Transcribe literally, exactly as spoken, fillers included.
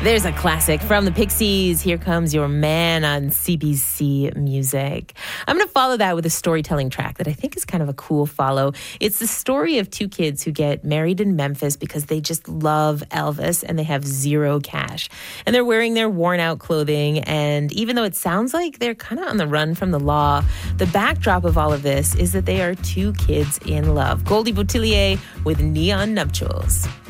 There's a classic from the Pixies. Here Comes Your Man on C B C Music. I'm going to follow that with a storytelling track that I think is kind of a cool follow. It's the story of two kids who get married in Memphis because they just love Elvis and they have zero cash. And they're wearing their worn out clothing. And even though it sounds like they're kind of on the run from the law, the backdrop of all of this is that they are two kids in love. Goldie Boutillier with Neon Nuptials.